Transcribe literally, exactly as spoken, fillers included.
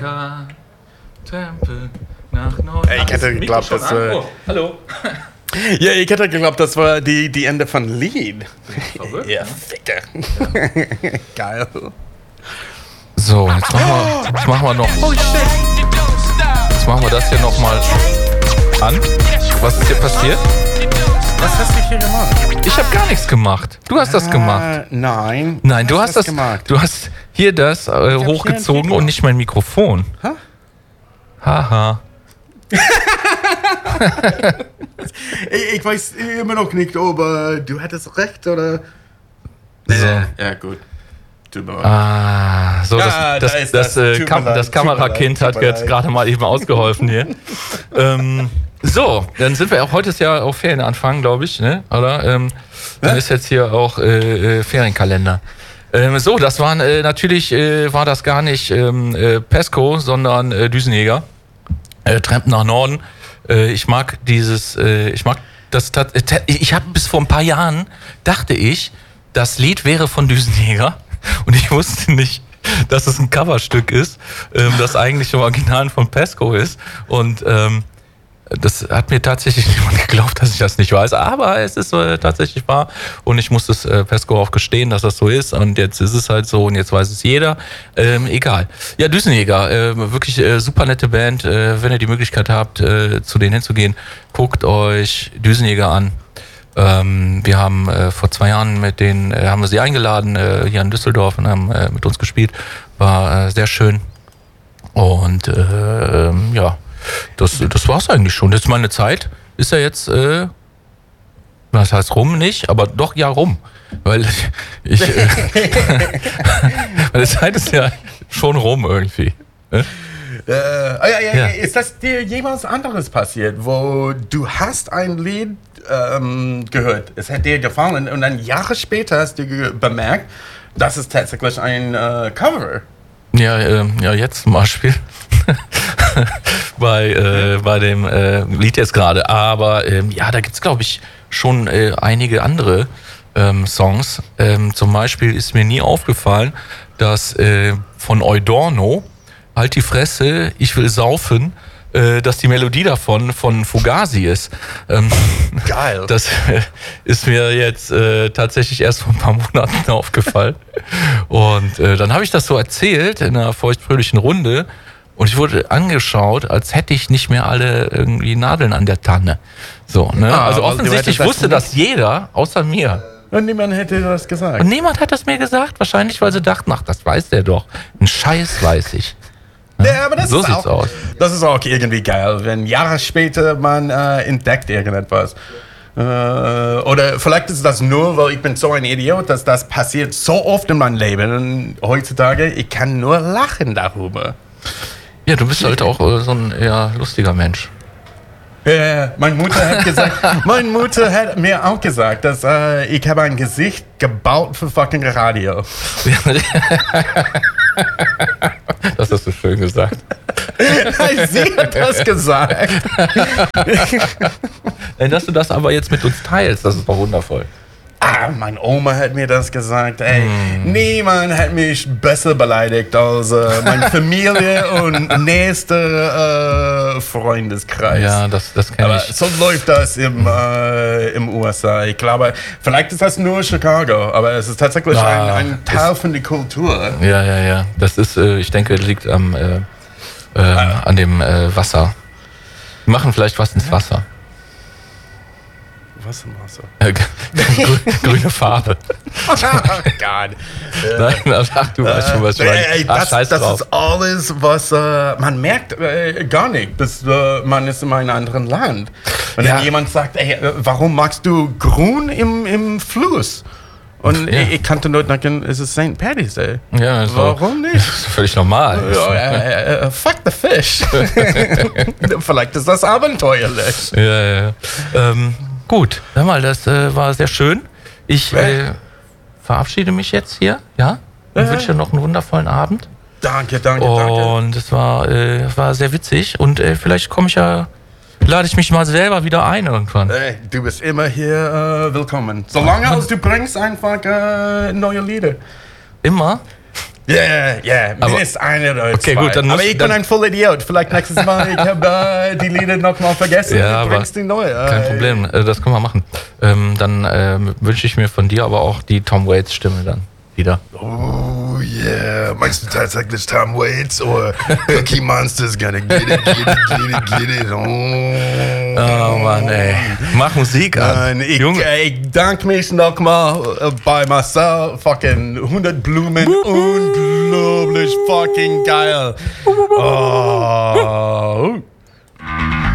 Tempel nach Norden. Ey, ich hätte geglaubt, das war. Oh, hallo. Ja, ich hätte geglaubt, das war die, die Ende von Lied. Verrückt, Ja, ne? Ficker. Ja. Geil. So, jetzt machen wir, jetzt machen wir noch. Oh shit. Jetzt machen wir das hier nochmal an. Was ist hier passiert? Was hast du hier gemacht? Ich habe gar nichts gemacht. Du hast das gemacht. Äh, nein. Nein, du hast das gemacht. Du hast hier das äh, hochgezogen hier und nicht mein Mikrofon. Hä? Haha. ich, ich weiß immer noch nicht, ob äh, du hattest recht oder. So. Äh, ja, gut. Tut mir leid. Ah, so, Ja, das, da das, ist das, das. äh, Tut Kam mir leid, das tut mir Kamerakind leid, hat tut mir jetzt leid. gerade mal eben ausgeholfen hier. ähm, so, dann sind wir auch, heute ist ja auch Ferienanfang, glaube ich, ne? Oder? Ähm, dann Hä? ist jetzt hier auch äh, äh, Ferienkalender. Ähm, so, das waren äh, natürlich äh, war das gar nicht ähm, äh, Pesco, sondern äh, Düsenjäger. Äh, Trampen nach Norden. Äh, ich mag dieses, äh, ich mag das, tat- äh, ich habe bis vor ein paar Jahren, dachte ich, das Lied wäre von Düsenjäger und ich wusste nicht, dass es ein Coverstück ist, ähm, das eigentlich im Original von Pesco ist und ähm, das hat mir tatsächlich niemand geglaubt, dass ich das nicht weiß, aber es ist äh, tatsächlich wahr und ich muss es äh, Pesco auch gestehen, dass das so ist und jetzt ist es halt so und jetzt weiß es jeder. Ähm, egal. Ja, Düsenjäger, äh, wirklich äh, super nette Band. Äh, wenn ihr die Möglichkeit habt, äh, zu denen hinzugehen, guckt euch Düsenjäger an. Ähm, wir haben äh, vor zwei Jahren mit denen, äh, haben wir sie eingeladen äh, hier in Düsseldorf und haben äh, mit uns gespielt. War äh, sehr schön und äh, ähm, ja, Das, das war's eigentlich schon. Jetzt meine Zeit ist ja jetzt, äh, das heißt rum nicht, aber doch ja rum. Weil ich, äh, meine Zeit ist ja schon rum irgendwie. Ne? Äh, oh ja, ja, Ja. Ist das dir jemals anderes passiert, wo du hast ein Lied ähm, gehört, es hat dir gefallen und dann Jahre später hast du ge- bemerkt, das ist tatsächlich ein äh, Cover. Ja, ähm, ja, jetzt zum Beispiel. bei, äh, bei dem äh, Lied jetzt gerade. Aber ähm, ja, da gibt's glaube ich, schon äh, einige andere ähm, Songs. Ähm, zum Beispiel ist mir nie aufgefallen, dass äh, von Eudorno, Halt die Fresse, ich will saufen, äh, dass die Melodie davon von Fugazi ist. Ähm, Geil. Das äh, ist mir jetzt äh, tatsächlich erst vor ein paar Monaten aufgefallen. Und äh, dann habe ich das so erzählt in einer feuchtfröhlichen Runde und ich wurde angeschaut, als hätte ich nicht mehr alle irgendwie Nadeln an der Tanne. So, ne? Ah, also weil du offensichtlich hättest das wusste das jeder, außer mir. Und niemand hätte das gesagt. Und niemand hat das mir gesagt, wahrscheinlich, weil sie dachten, ach, das weiß der doch. Ein Scheiß weiß ich. Ja, aber das So ist sieht's auch, aus. Das ist auch irgendwie geil, wenn Jahre später man äh, entdeckt irgendetwas. Äh, oder vielleicht ist das nur, weil ich bin so ein Idiot, dass das passiert so oft in meinem Leben. Und heutzutage, ich kann nur lachen darüber. Ja, du bist halt auch äh, so ein eher lustiger Mensch. Ja, meine Mutter hat gesagt, meine Mutter hat mir auch gesagt, dass äh, ich habe ein Gesicht gebaut für fucking Radio. Das hast du schön gesagt. Sie hat das gesagt. Dass du das aber jetzt mit uns teilst, das ist doch wundervoll. Ah, meine Oma hat mir das gesagt. Ey, Mm. niemand hat mich besser beleidigt als äh, meine Familie und nächster äh, Freundeskreis. Ja, das, das kenne Aber ich. so läuft das im, äh, im U S A. Ich glaube, vielleicht ist das nur Chicago, aber es ist tatsächlich Ah, ein, ein Teil von der Kultur. Ja, ja, ja. Das ist, äh, ich denke, liegt am, äh, äh, Ah. an dem äh, Wasser. Wir machen vielleicht was ins Wasser. Was im Wasser? Äh, grü- grüne Farbe. Oh Gott. Nein, ach, du weißt schon, was ich meine. Ey, Ach, das, scheiß das drauf. ist alles, was äh, man merkt äh, gar nicht, bis äh, man ist in einem anderen Land. Wenn Ja. dann jemand sagt, ey, äh, warum magst du grün im, im Fluss? Und Ja. ich, ich kannte nur denken, es ist Sankt Paddy's Day. Ja, so. Warum nicht? Das ist völlig normal. Ja, äh, äh, fuck the fish. Vielleicht ist das abenteuerlich. Ja, ja, ja. Ähm, gut, hör mal, das äh, war sehr schön. Ich äh, verabschiede mich jetzt hier, ja? Und Ja. wünsche dir noch einen wundervollen Abend. Danke, danke, danke. Und es war, äh, war sehr witzig. Und äh, vielleicht komme ich ja, lade ich mich mal selber wieder ein irgendwann. Hey, du bist immer hier äh, willkommen. Solange als du bringst einfach äh, neue Lieder. Immer? Ja, yeah, ja, yeah. mindestens eine oder okay, zwei. Gut, dann aber muss, ich dann, bin ein Vollidiot. Vielleicht nächstes Mal, ich habe äh, die Lieder nochmal vergessen ja, und du bringst die neue. Kein Problem, äh, das können wir machen. Ähm, dann ähm, wünsche ich mir von dir aber auch die Tom Waits Stimme dann wieder. Oh yeah, meinst du tatsächlich Tom Waits oder Cookie Monster's gonna get it, get it, get it, get it, oh. Oh Mann, ey. Mach Musik an. Nein, ich, Junge. äh, ich danke mich nochmal äh, bei Marcel. Fucking hundert Blumen. Unglaublich fucking geil. Oh.